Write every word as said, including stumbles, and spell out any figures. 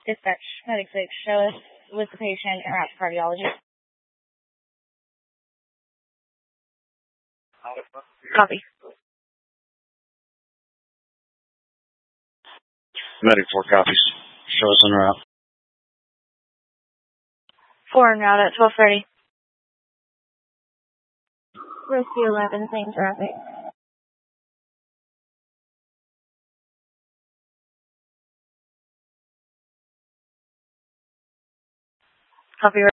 Dispatch, Medic six, show us with the patient and route to cardiology. Copy. Medic four copies. Show us en route. four en route at twelve thirty. Rescue eleven, same traffic. Copy.